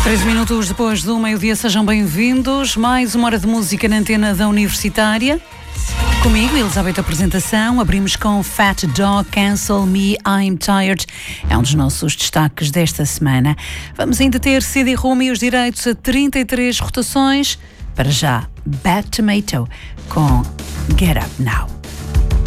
13 minutos depois do meio-dia, sejam bem-vindos. Mais uma hora de música na antena da Universitária. Comigo, Elizabeth Apresentação. Abrimos com Fat Dog, Cancel Me, I'm Tired. É um dos nossos destaques desta semana. Vamos ainda ter CD-ROM e os direitos a 33 rotações. Para já, Bad Tomato com Get Up Now.